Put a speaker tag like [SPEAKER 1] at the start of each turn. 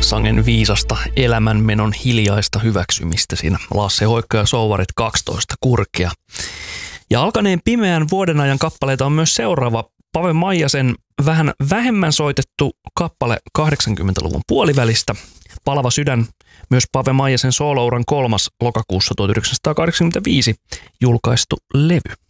[SPEAKER 1] sangen viisasta elämänmenon hiljaista hyväksymistä siinä. Lasse Hoikka ja Souvarit 12 kurkea. Ja alkaneen pimeän vuodenajan kappaleita on myös seuraava Pave Maijasen vähän vähemmän soitettu kappale 80-luvun puolivälistä. Palava sydän, myös Pave Maijasen soolouran 3. lokakuussa 1985 julkaistu levy.